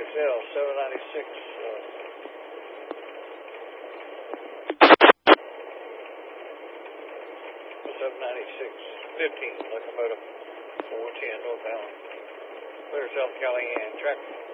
Hotel 796. 796, 15, locomotive 410 northbound. Clear South Calian, track